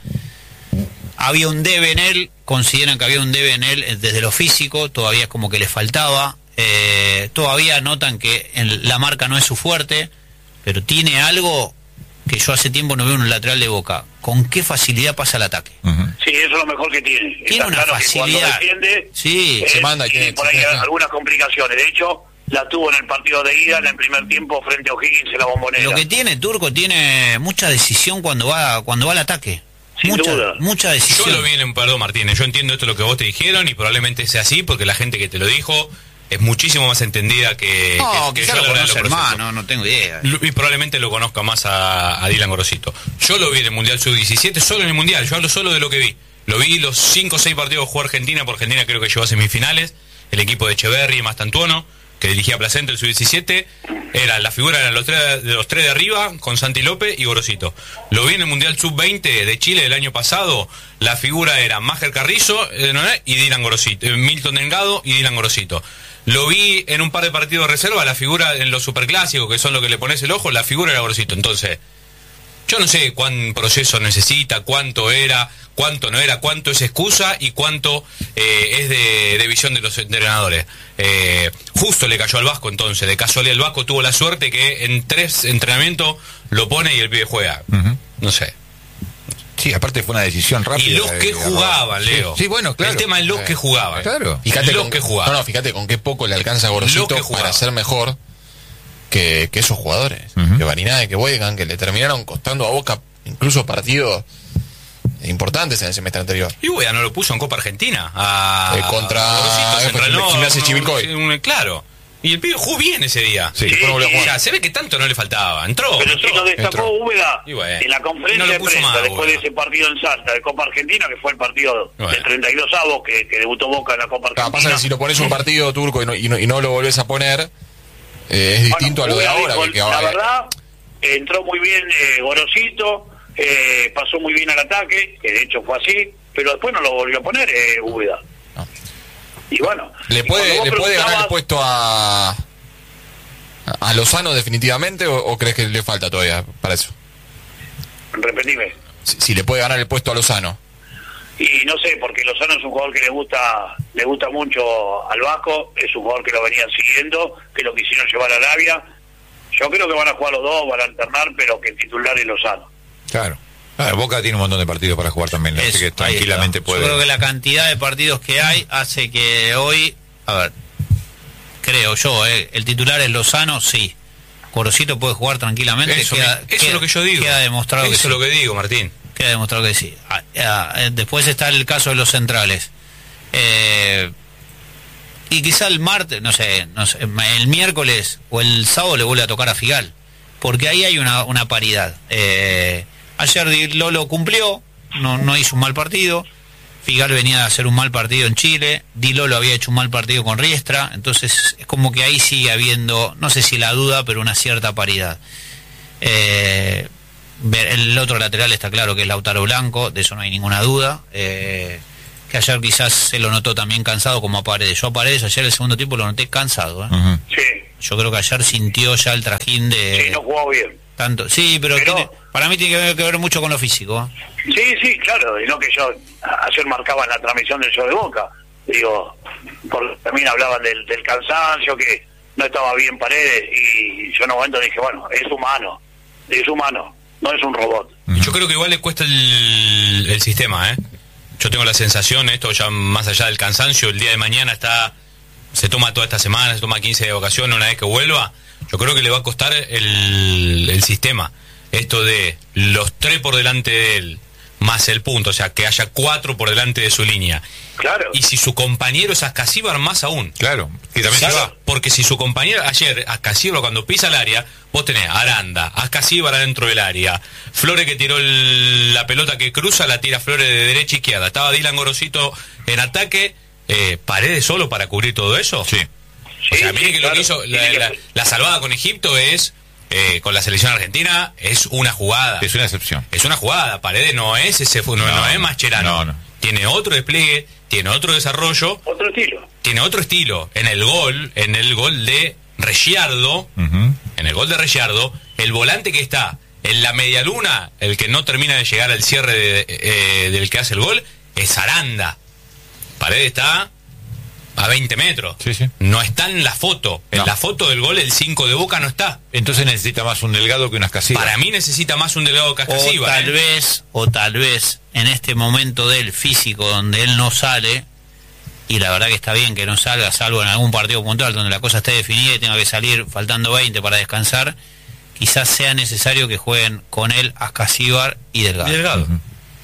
Había un debe en él, consideran que había un debe en él desde lo físico, todavía es como que le faltaba, eh, todavía notan que en la marca no es su fuerte, pero tiene algo que yo hace tiempo no veo en un lateral de Boca. ¿Con qué facilidad pasa el ataque? Uh-huh. Sí, eso es lo mejor que tiene. Tiene Está una claro facilidad. Que defiende, sí, es, se manda y tiene por ahí algunas complicaciones. De hecho, la tuvo en el partido de ida, en el primer tiempo frente a O'Higgins en la Bombonera. Lo que tiene Turco, tiene mucha decisión cuando va cuando va al ataque. Sin mucha, duda. mucha decisión. Yo lo vi en perdón Martínez, yo entiendo esto lo que vos te dijeron y probablemente sea así porque la gente que te lo dijo es muchísimo más entendida que, no, que, que yo yo lo la conoce hermano, no tengo idea. Y probablemente lo conozca más a, a Dylan Gorosito. Yo lo vi en el Mundial sub diecisiete, solo en el Mundial, yo hablo solo de lo que vi. Lo vi los cinco o seis partidos que jugó Argentina, por Argentina creo que llegó a semifinales, el equipo de Echeverri y Mastantuono, que dirigía Placenta el sub diecisiete, era la figura eran los tres, de los tres de arriba, con Santi López y Gorosito. Lo vi en el Mundial sub veinte de Chile del año pasado, la figura era Máger Carrizo eh, ¿no? y Dylan Gorosito, eh, Milton Delgado y Dylan Gorosito. Lo vi en un par de partidos de reserva, la figura en los superclásicos, que son lo que le pones el ojo, la figura era Gorosito. Entonces, yo no sé cuán proceso necesita, cuánto era, cuánto no era, cuánto es excusa y cuánto eh, es de, de visión de los entrenadores. Eh, justo le cayó al Vasco entonces, de casualidad el Vasco tuvo la suerte que en tres entrenamientos lo pone y el pibe juega. Uh-huh. No sé. Sí, aparte fue una decisión rápida. Y los que jugaban, Leo. Sí, sí, bueno, claro. El tema es los que jugaban. Claro. Fíjate los con, que jugaban. No, no, fíjate con qué poco le alcanza a Gorosito para ser mejor que, que esos jugadores. Uh-huh. Que Barinaga, que Weigan, que le terminaron costando a Boca incluso partidos importantes en el semestre anterior. Y Weigan no lo puso en Copa Argentina. A, eh, contra a Gorosito, eh, no, Gimnasia Chivilcoy. No, claro. Y el pibe jugó bien ese día. Sí, sí, sí, o sea, se ve que tanto no le faltaba. Entró. Pero entró, si lo destacó entró. Úbeda bueno, en la conferencia no de prensa más, después Úbeda. de ese partido en Salta de Copa Argentina, que fue el partido bueno. del treinta y dos avos que, que debutó Boca en la Copa Argentina. Ah, pasa que si lo pones un partido turco y no, y no, y no lo volvés a poner, eh, es distinto bueno, a lo de ahora. Dijo, que, que la ahora verdad, eh, entró muy bien eh, Gorosito, eh, pasó muy bien al ataque, que de hecho fue así, pero después no lo volvió a poner eh, Úbeda. No. Y bueno. ¿Le puede, ¿le puede ganar el puesto a... ¿A Lozano definitivamente o, o crees que le falta todavía para eso? Repetime. Si, si le puede ganar el puesto a Lozano. Y no sé, porque Lozano es un jugador que le gusta le gusta mucho al Vasco, es un jugador que lo venían siguiendo, que lo quisieron llevar a Arabia. Yo creo que van a jugar los dos, van a alternar, pero que el titular es Lozano. Claro. Ah, Boca tiene un montón de partidos para jugar también, así que tranquilamente puede. Yo creo que la cantidad de partidos que hay hace que hoy, a ver, creo yo, eh, el titular es Lozano, sí. Gorosito puede jugar tranquilamente. Eso, queda, me, eso queda, es lo que yo digo. Queda demostrado eso que es sí. lo que digo, Martín. Queda demostrado que sí. Ah, ah, después está el caso de los centrales. Eh, y quizá el martes, no sé, no sé, el miércoles o el sábado le vuelve a tocar a Figal. Porque ahí hay una, una paridad. Eh, ayer Lolo cumplió, no, no hizo un mal partido. Figal venía de hacer un mal partido en Chile, Di Lolo había hecho un mal partido con Riestra, entonces es como que ahí sigue habiendo, no sé si la duda, pero una cierta paridad. Eh, el otro lateral está claro que es Lautaro Blanco, de eso no hay ninguna duda. Eh, que ayer quizás se lo notó también cansado como a Paredes. Yo a Paredes ayer el segundo tiempo lo noté cansado, ¿eh? Uh-huh. Sí. Yo creo que ayer sintió ya el trajín de... Sí, no jugó bien. Tanto, sí, pero, pero tiene, para mí tiene que ver, que ver mucho con lo físico. ¿eh? Sí, sí, claro, y no que yo ayer marcaba en la transmisión del show de Boca, digo, porque también hablaban del, del cansancio, que no estaba bien Paredes, y yo en un momento dije, bueno, es humano, es humano, no es un robot. Yo creo que igual le cuesta el, el sistema, ¿eh? Yo tengo la sensación, esto ya más allá del cansancio, el día de mañana está, se toma toda esta semana, se toma quince de vacaciones, una vez que vuelva, yo creo que le va a costar el, el sistema. Esto de los tres por delante de él, más el punto, o sea, que haya cuatro por delante de su línea. Claro. Y si su compañero es Ascasíbar, más aún. Claro, y también ¿Sabes? se va. Porque si su compañero, ayer, Ascasíbar, cuando pisa el área, vos tenés Aranda, Ascasíbar adentro del área, Flores que tiró el, la pelota que cruza, la tira Flores de derecha a izquierda. Estaba Dylan Gorosito en ataque, eh, Paredes solo para cubrir todo eso. Sí. O sea, Sí, miren sí, que claro. lo que hizo, la, Tiene que la, ser. la salvada con Egipto es, eh, con la selección argentina, es una jugada. Es una excepción. Es una jugada, Paredes no es ese, no, no, No, es Mascherano. no, no. Tiene otro despliegue, tiene otro desarrollo, Otro estilo. tiene otro estilo. En el gol, en el gol de Regiardo, Uh-huh. en el gol de Regiardo, el volante que está en la media luna, el que no termina de llegar al cierre de, eh, del que hace el gol, es Aranda. Paredes está a veinte metros. Sí, sí. No está en la foto. En No. la foto del gol el cinco de Boca no está. Entonces necesita más un Delgado que unas casillas. Para mí necesita más un Delgado que O Ascasíbar, tal ¿eh? vez, o tal vez en este momento del físico donde él no sale, y la verdad que está bien que no salga, salvo en algún partido puntual donde la cosa esté definida y tenga que salir faltando veinte para descansar, quizás sea necesario que jueguen con él Ascasíbar y Delgado. Y Delgado. Uh-huh.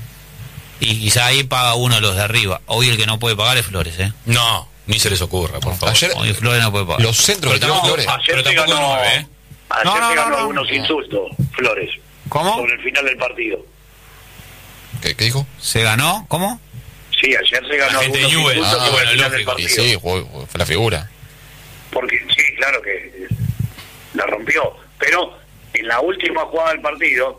Y quizá ahí paga uno de los de arriba. Hoy el que no puede pagar es Flores, ¿eh? No, ni se les ocurra, por favor. Ayer Hoy Flores no puede pagar. los centros que Pero tiró tampoco- Flores. ah, pero Ayer te tampoco ganó, nueve, ¿eh? ayer No, no, te ganó no, no. algunos insultos, Flores, ¿Cómo? sobre el final del partido. ¿Qué, qué dijo? ¿Se ganó? ¿Cómo? Sí, ayer se ganó La gente de algunos Newell's. insultos Ah, sobre el bueno, final del lógico. Y partido. sí, jugó- fue la figura. Porque sí, claro que la rompió, pero en la última jugada del partido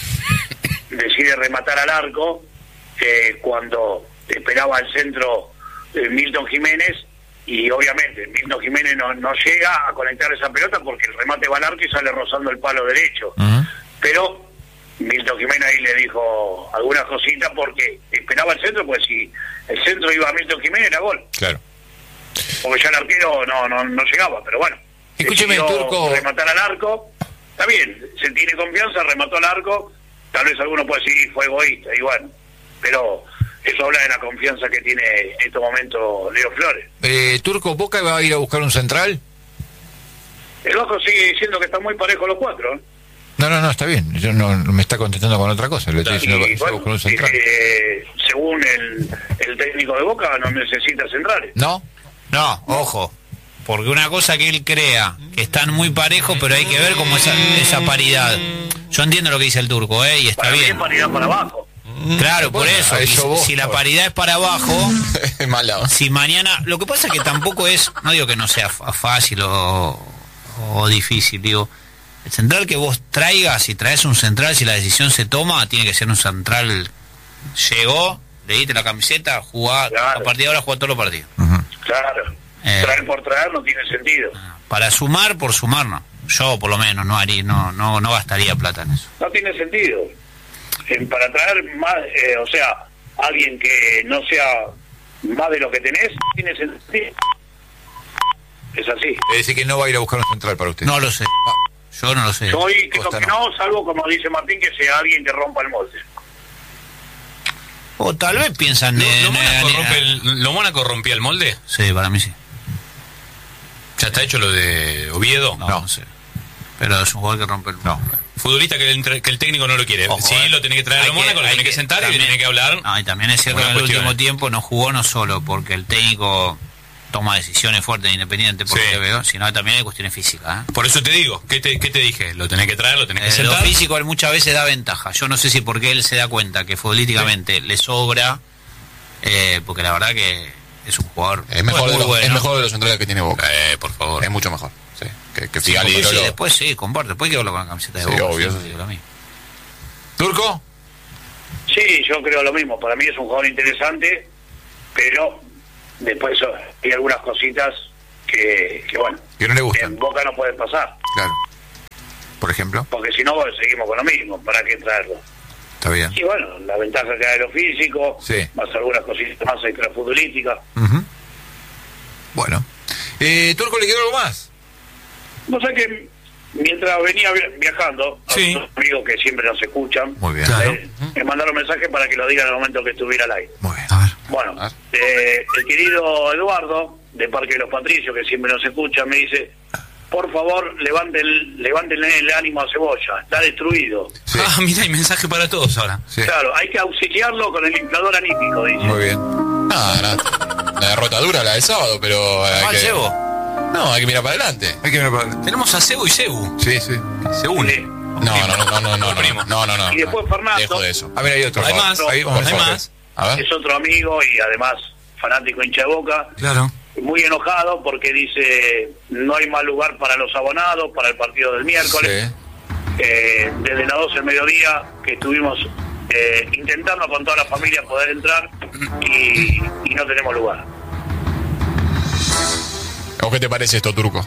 decide rematar al arco eh, cuando esperaba el centro eh, Milton Jiménez, y obviamente Milton Jiménez no, no llega a conectar esa pelota porque el remate va al arco y sale rozando el palo derecho. Uh-huh. Pero Milton Jiménez ahí le dijo algunas cositas porque esperaba el centro, pues si el centro iba a Milton Jiménez era gol, Claro. porque ya el arquero no no, no llegaba, pero bueno. Escúcheme, decidió Turco. rematar al arco, está bien, se tiene confianza, remató al arco, tal vez alguno puede decir fue egoísta, y bueno, pero eso habla de la confianza que tiene en estos momentos Leo Flores. Eh, Turco, ¿Boca va a ir a buscar un central? El Vasco sigue diciendo que están muy parejos los cuatro, ¿eh? No, no, no, está bien. Yo no, no me está contestando con otra cosa. Le estoy Y, diciendo que va a bueno, buscar un central. eh, según el, el técnico de Boca, no necesita centrales. ¿No? No, ojo. Porque una cosa que él crea, que están muy parejos, pero hay que ver cómo esa, esa paridad. Yo entiendo lo que dice el Turco, ¿eh? Y está Para mí bien. es paridad para abajo. Claro, por Bueno, eso. a eso y vos, si la por- paridad es para abajo, Es mala. si mañana... Lo que pasa es que tampoco es... No digo que no sea fa- fácil o, o difícil, digo... El central que vos traigas, si traes un central, si la decisión se toma, tiene que ser un central... Llegó, le diste la camiseta, jugá, Claro. a partir de ahora jugá todos los partidos. Uh-huh. Claro. Eh. Traer por traer no tiene sentido. Para sumar, por sumar, no. Yo, por lo menos, no haría, no, no, no gastaría plata en eso. No tiene sentido. Eh, para traer más, eh, o sea, alguien que no sea más de lo que tenés, tiene sentido. Es así. Es decir, que no va a ir a buscar un central para usted. No lo sé. Yo no lo sé. Yo hoy creo Costa que no. no, salvo como dice Martín, que sea alguien que rompa el molde. O tal vez piensan ¿Lo, en... lo Mónaco en- rompe el- ¿Lo Mónaco rompía el molde? Sí, para mí sí. ¿Ya está hecho lo de Oviedo? No, no sé. Pero es un jugador que rompe el... No. Futbolista que el, entre- que el técnico no lo quiere. Ojo, sí, eh. lo tiene que traer Hay a Mónaco, lo hay tiene que sentar y le también- tiene que hablar. No, y también es cierto que en el Buenas último cuestiones. tiempo no jugó no solo porque el técnico toma decisiones fuertes e independientes, por Sí. lo que veo, sino también hay cuestiones físicas. ¿eh? Por eso te digo, ¿qué te, qué te dije? Lo tenés que traer, lo tenés que Eh, lo sentar. físico él muchas veces da ventaja. Yo no sé si porque él se da cuenta que futbolísticamente le sobra, eh, porque la verdad que es un jugador Es mejor, muy de los, bueno. es mejor de los centrales que tiene Boca. Eh, por favor. Es mucho mejor. Sí. Que, que Sí, Figali porque y sí, Lolo. después sí, comparte. Después hay que verlo con la camiseta de Sí, Boca. obvio, sí, eso sí. digo lo mismo. ¿Turco? Sí, yo creo lo mismo. Para mí es un jugador interesante, pero después oh, hay algunas cositas que, que bueno, que no le gustan. En Boca no puede pasar. Claro. Por ejemplo. Porque si no, seguimos con lo mismo, ¿para qué traerlo? Está bien. Y bueno, la ventaja que hay de lo físico, sí. más algunas cositas más extrafutbolísticas. Uh-huh. Bueno. Eh, ¿Turco le quedó algo más? No sé que mientras venía viajando, sí. a los amigos que siempre nos escuchan, muy bien. Claro. eh, me mandaron mensaje para que lo digan en el momento que estuviera al aire. Muy bien. A ver. Bueno, eh, el querido Eduardo, de Parque de los Patricios, que siempre nos escucha, me dice, por favor, levanten, levántenle el ánimo a Cebolla, está destruido. Sí. Ah, mira, hay mensaje para todos ahora. Sí. Claro, hay que auxiliarlo con el inflador anímico, dice. Muy bien. Ah, no, la derrota dura la del sábado, pero hay ¿Mal que, Cebo? no, hay que mirar para adelante. Hay que mirar para... Tenemos a Cebu y Cebu. Sí, sí. Se une. Sí. No, no, no, no, no, no, Primo. no, no, no. Y después Fernando. Dejo de eso. A ver, hay otro. Hay más, Ahí vamos hay a ver. más. A ver. Es otro amigo y además fanático hincha de Boca. Claro. Muy enojado porque dice no hay más lugar para los abonados para el partido del miércoles. Sí. Eh, desde las doce del mediodía que estuvimos eh, intentando con toda la familia poder entrar y, y no tenemos lugar. ¿O qué te parece esto, Turco?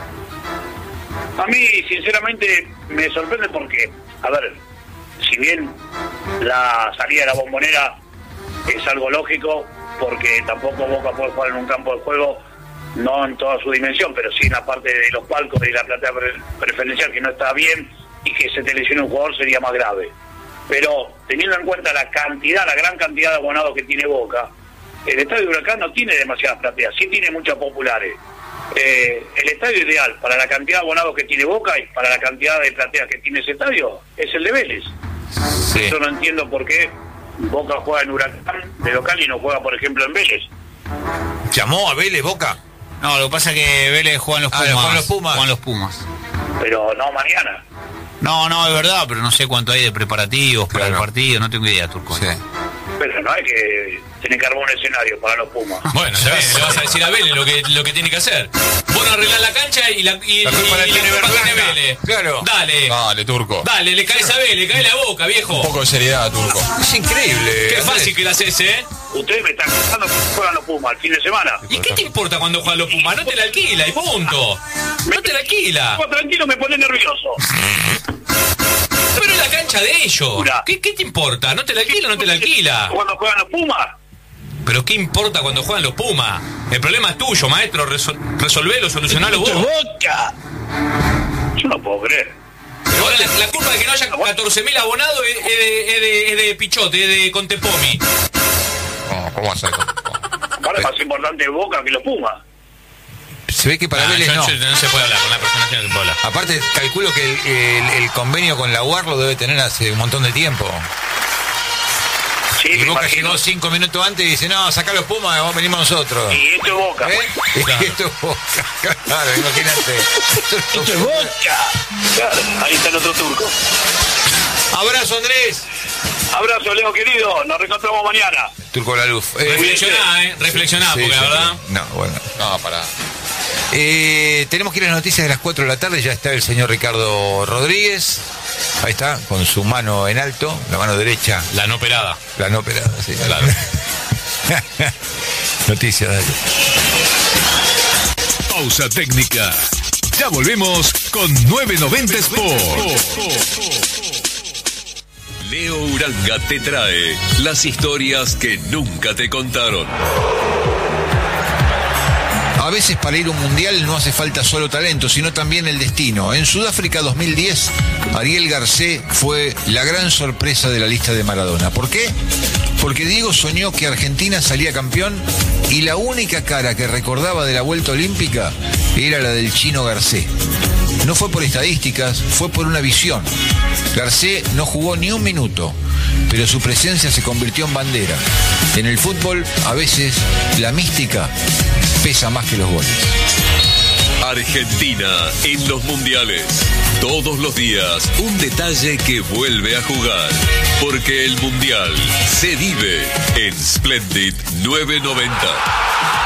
A mí sinceramente me sorprende porque, a ver, si bien la salida de la Bombonera es algo lógico, porque tampoco Boca puede jugar en un campo de juego, no en toda su dimensión, pero sí en la parte de los palcos y la platea pre- preferencial que no está bien y que se te lesione un jugador sería más grave. Pero teniendo en cuenta la cantidad, la gran cantidad de abonados que tiene Boca, el estadio de Huracán no tiene demasiadas plateas, sí tiene muchas populares. Eh, el estadio ideal para la cantidad de abonados que tiene Boca y para la cantidad de plateas que tiene ese estadio es el de Vélez. Sí. Yo no entiendo por qué Boca juega en Huracán de local y no juega, por ejemplo, en Vélez. ¿Llamó a Vélez Boca? No, lo que pasa es que Vélez juegan los Ah, Pumas. juegan los Pumas. Juegan los Pumas. Pero no mañana. No, no, es verdad, pero no sé cuánto hay de preparativos para Claro. el partido, no tengo idea, Turco. Sí. Pero no hay que tener que armar un escenario para los Pumas. Bueno, ya ves, le vas a decir a Vélez lo que, lo que tiene que hacer. Vos no arreglás la cancha y la, y, La culpa y- la y tiene culpa tiene Berlanga. Vélez. Claro. Dale. Dale, Turco. Dale, le caes a Vélez, cae la boca, viejo. Un poco de seriedad, Turco. Es increíble. Qué Andrés. fácil que la haces, ¿eh? Ustedes me están contando que juegan los Pumas el fin de semana. ¿Y qué te importa cuando juegan los Pumas? No te la alquila y punto. No te la alquila. Vos tranquilo, me pone nervioso. Pero es la cancha de ellos. ¿Qué, qué te importa? ¿No te la alquila o no te la alquila? Cuando juegan los Pumas. Pero ¿qué importa cuando juegan los Pumas? El problema es tuyo, maestro. Resol resolvelo, solucionalo vos. Boca. Yo no puedo creer. Ahora la, la culpa de que no haya catorce mil abonados es, es, de, es, de, es de Pichote, es de Contepomi. No, ¿cómo hacer? Ahora es más importante Boca que los Pumas. Se ve que para Ah, Vélez yo- no. yo- no se puede hablar, con la persona así no se puede hablar. Aparte, calculo que el, el- el convenio con la U A R lo debe tener hace un montón de tiempo. Sí, Y me Boca imagino. llegó cinco minutos antes y dice, no, sacá los Pumas, vamos, venimos nosotros. Y esto es Boca. ¿Eh? Claro. Y esto es Boca. Claro, imagínate. Esto es Boca. Claro, ahí está el otro turco. Abrazo, Andrés. Abrazo, Leo querido. Nos reencontramos mañana. Turco La Luz. Eh, Reflexioná, eh. Reflexioná, sí, porque sí, la verdad. No, bueno. No, para. Eh, tenemos que ir a las noticias de las cuatro de la tarde. Ya está el señor Ricardo Rodríguez. Ahí está, con su mano en alto, la mano derecha. La no operada. La no operada, sí. Claro. Noticias, dale. Pausa técnica. Ya volvemos con nueve noventa Sport. Leo Uranga te trae las historias que nunca te contaron. A veces para ir a un mundial no hace falta solo talento, sino también el destino. En Sudáfrica dos mil diez, Ariel Garcés fue la gran sorpresa de la lista de Maradona. ¿Por qué? Porque Diego soñó que Argentina salía campeón y la única cara que recordaba de la vuelta olímpica era la del chino Garcés. No fue por estadísticas, fue por una visión. Garcés no jugó ni un minuto, pero su presencia se convirtió en bandera. En el fútbol, a veces, la mística pesa más que los goles. Argentina en los mundiales. Todos los días un detalle que vuelve a jugar. Porque el mundial se vive en Splendid nueve noventa.